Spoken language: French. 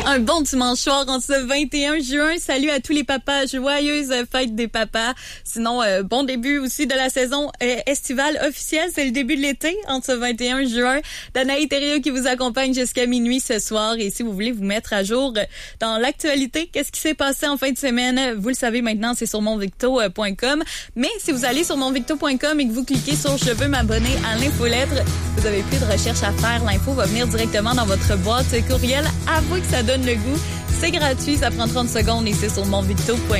Un bon dimanche soir en ce 21 juin. Salut à tous les papas. Joyeuse fête des papas. Sinon, bon début aussi de la saison estivale officielle. C'est le début de l'été en ce 21 juin. Danaï Thériault qui vous accompagne jusqu'à minuit ce soir. Et si vous voulez vous mettre à jour dans l'actualité, qu'est-ce qui s'est passé en fin de semaine? Vous le savez maintenant, c'est sur monvicto.com. Mais si vous allez sur monvicto.com et que vous cliquez sur « Je veux m'abonner » à l'infolettre, vous avez plus de recherche à faire. L'info va venir directement dans votre boîte courriel. Avouez que ça donne le goût. C'est gratuit, ça prend 30 secondes et c'est sur monvicto.com.